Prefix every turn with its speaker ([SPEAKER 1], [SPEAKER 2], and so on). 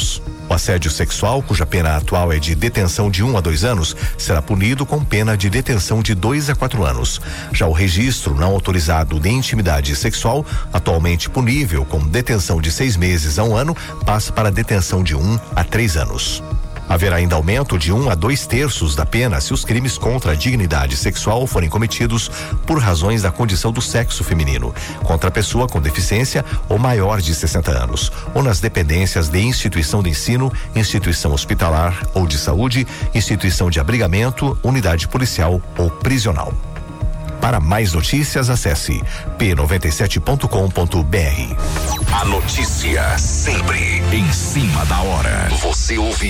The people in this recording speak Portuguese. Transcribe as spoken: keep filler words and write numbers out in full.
[SPEAKER 1] anos. O assédio sexual, cuja pena atual é de detenção de um a dois anos, será punido com pena de detenção de dois a quatro anos. Já o registro não autorizado de intimidade sexual, atualmente punível com detenção de seis meses a um ano, passa para detenção de um a três anos. Haverá ainda aumento de um a dois terços da pena se os crimes contra a dignidade sexual forem cometidos por razões da condição do sexo feminino, contra a pessoa com deficiência ou maior de sessenta anos, ou nas dependências de instituição de ensino, instituição hospitalar ou de saúde, instituição de abrigamento, unidade policial ou prisional. Para mais notícias, acesse p noventa e sete ponto com ponto b r.
[SPEAKER 2] A notícia sempre em cima da hora. Você ouve